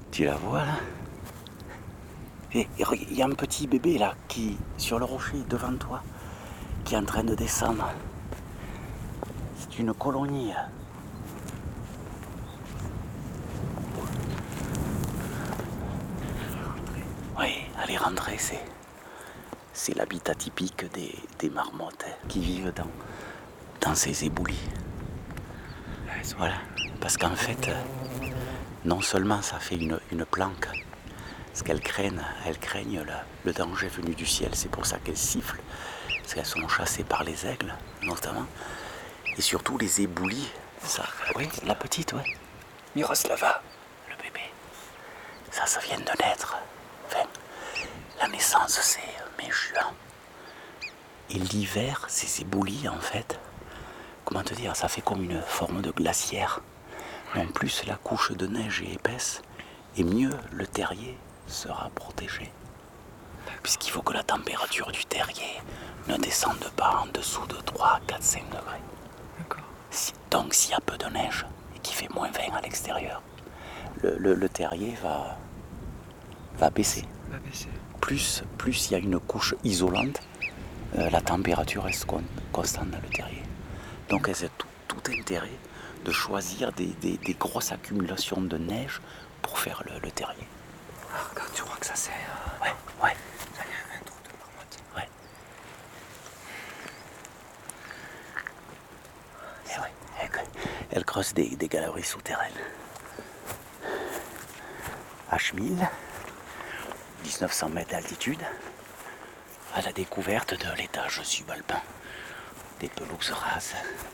Tu la vois là? Et il y a un petit bébé là qui, sur le rocher devant toi, qui est en train de descendre. C'est une colonie. Oui, aller rentrer, c'est l'habitat typique des marmottes qui vivent dans ces éboulis. Voilà, parce qu'en fait, non seulement ça fait une planque, parce qu'elles craignent le danger venu du ciel, c'est pour ça qu'elles sifflent, parce qu'elles sont chassées par les aigles, notamment, et surtout les éboulis, ça, oui, la petite, ouais, Miroslava, le bébé, ça vient de naître, enfin, la naissance c'est mai-juin, et l'hiver, ces éboulis, en fait, comment te dire, ça fait comme une forme de glacière, mais en plus la couche de neige est épaisse, et mieux le terrier sera protégé. Puisqu'il faut que la température du terrier ne descende pas en dessous de 3, 4, 5 degrés. D'accord. Donc s'il y a peu de neige et qu'il fait moins 20 à l'extérieur, le terrier va baisser. Plus il y a une couche isolante, la température reste constante dans le terrier. Donc elles ont tout intérêt de choisir des grosses accumulations de neige pour faire le terrier. Ah, regarde, tu crois que ça c'est... Ouais. Ça y a un trou de marmotte. Ouais. Et ouais, elle creuse des galeries souterraines. H1000, 1900 mètres d'altitude, à la découverte de l'étage subalpin, des pelouses rases,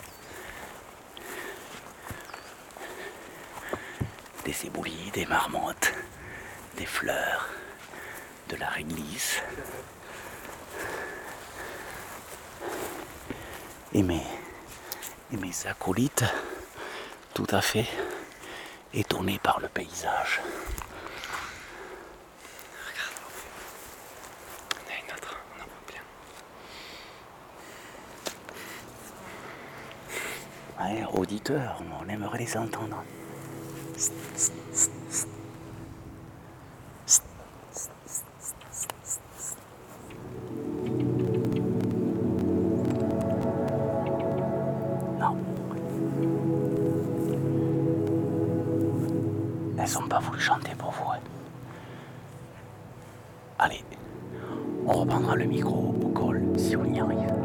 des éboulis, des marmottes, des fleurs, de la réglisse. Et mes acolytes, tout à fait étonnés par le paysage. Regarde, on a une autre, on en voit plein. Ouais, auditeurs, on aimerait les entendre. Non. Elles ont pas voulu chanter pour vous. Hein. Allez, on reprendra le micro au col si on y arrive.